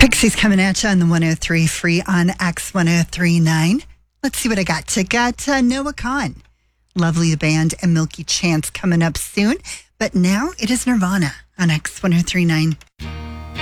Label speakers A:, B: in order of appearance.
A: Pixie's coming at you on the 103 free on X1039. Let's see what I got. I got Noah Kahan, Lovely the Band, and Milky Chance coming up soon. But now it is Nirvana on X1039.